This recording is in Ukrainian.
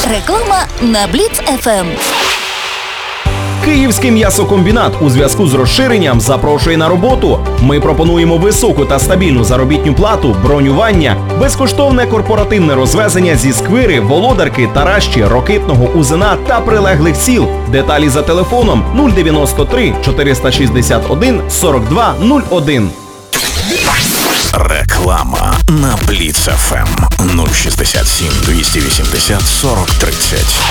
Реклама на Бліц ФМ. Київський м'ясокомбінат у зв'язку з розширенням запрошує на роботу. Ми пропонуємо високу та стабільну заробітну плату, бронювання, безкоштовне корпоративне розвезення зі Сквири, Володарки, Таращі, Рокитного, Узина та прилеглих сіл. Деталі за телефоном 093 461 42 01. Реклама на Бліц ФМ 067 280 40 30.